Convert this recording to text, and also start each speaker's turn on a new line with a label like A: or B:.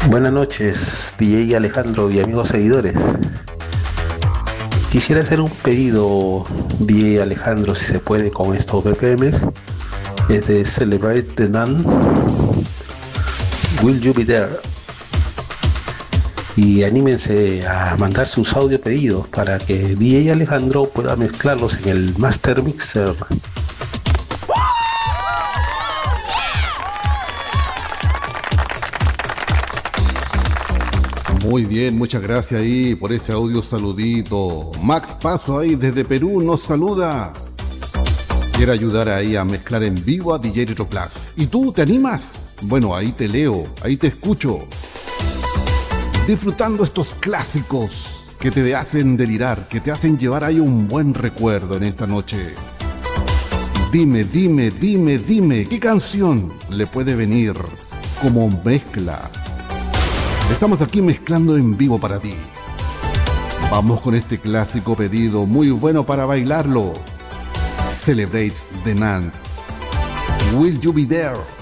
A: Buenas noches, DJ Alejandro y amigos seguidores. Quisiera hacer un pedido, DJ Alejandro, si se puede, con estos BPMs. Es de Celebrate the Nun, Will You Be There. Y anímense a mandar sus audio pedidos para que DJ Alejandro pueda mezclarlos en el Master Mixer.
B: Muy bien, muchas gracias ahí por ese audio saludito. Max Paso ahí desde Perú nos saluda. Quiere ayudar ahí a mezclar en vivo a DJ Retro Plus. ¿Y tú te animas? Bueno, ahí te leo, ahí te escucho. Disfrutando estos clásicos que te hacen delirar, que te hacen llevar ahí un buen recuerdo en esta noche. Dime, ¿qué canción le puede venir como mezcla? Estamos aquí mezclando en vivo para ti. Vamos con este clásico pedido muy bueno para bailarlo. Celebrate the Night. Will You Be There?